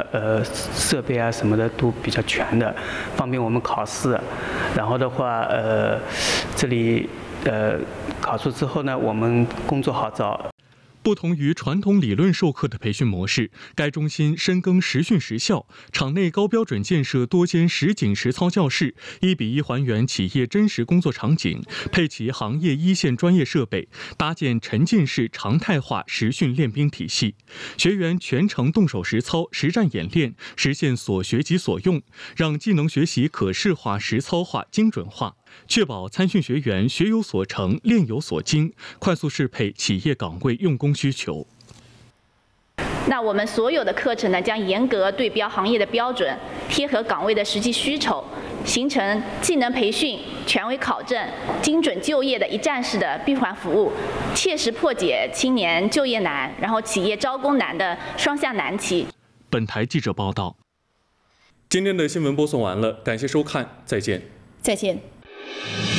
设备啊什么的都比较全的，方便我们考试。然后的话，这里考出之后呢，我们工作好找。 不同于传统理论授课的培训模式，该中心深耕实训实效，场内高标准建设多间实景实操教室，1:1还原企业真实工作场景，配齐行业一线专业设备，搭建沉浸式常态化实训练兵体系。学员全程动手实操、实战演练，实现所学即所用，让技能学习可视化、实操化、精准化。确保参训学员学有所成、练有所精，快速适配企业岗位用工需求。 那我们所有的课程呢，将严格对标行业的标准，贴合岗位的实际需求，形成技能培训、权威考证、精准就业的一站式的闭环服务，切实破解青年就业难，然后企业招工难的双向难题。 本台记者报道。今天的新闻播送完了，感谢收看，再见。 再见。